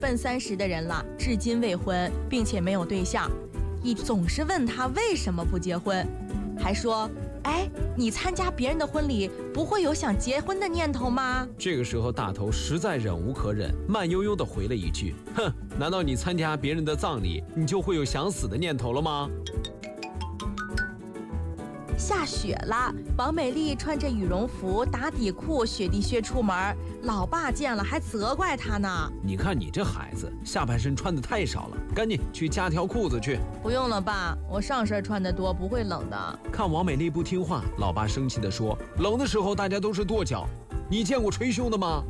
奔30的人了，至今未婚，并且没有对象。总是问他为什么不结婚，还说：“哎，你参加别人的婚礼，不会有想结婚的念头吗？” 这个时候，大头实在忍无可忍，慢悠悠地回了一句：“哼，难道你参加别人的葬礼，你就会有想死的念头了吗？” 下雪了，王美丽穿着羽绒服、打底裤、雪地靴出门，老爸见了还责怪她呢。 你看你这孩子，下半身穿的太少了，赶紧去加条裤子去。 不用了，爸，我上身穿得多，不会冷的。 看王美丽不听话，老爸生气地说：“冷的时候大家都是跺脚，你见过捶胸的吗？”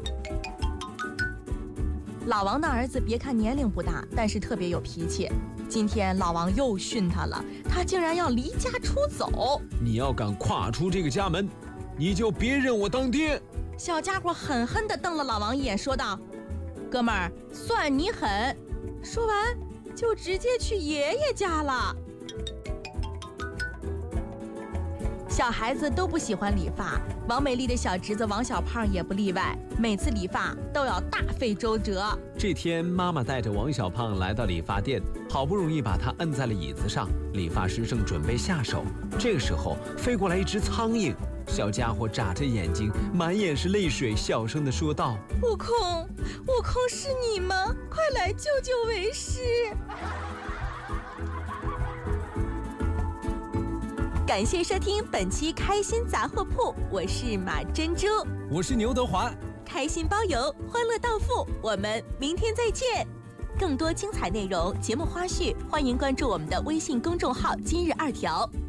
老王的儿子别看年龄不大，但是特别有脾气。今天老王又训他了，他竟然要离家出走。 你要敢跨出这个家门，你就别认我当爹。 小家伙狠狠地瞪了老王一眼，说道：“哥们儿，算你狠。”说完就直接去爷爷家了。小孩子都不喜欢理发，王美丽的小侄子王小胖也不例外，每次理发都要大费周折。 这天，妈妈带着王小胖来到理发店，好不容易把他摁在了椅子上。理发师正准备下手，这个时候飞过来一只苍蝇，小家伙眨着眼睛，满眼是泪水，小声地说道：“ 悟空，悟空是你吗？快来救救为师！”感谢收听本期开心杂货铺，我是马珍珠， 我是牛德华， 开心包邮，欢乐到付，我们明天再见。更多精彩内容、节目花絮，欢迎关注我们的微信公众号“今日2条”。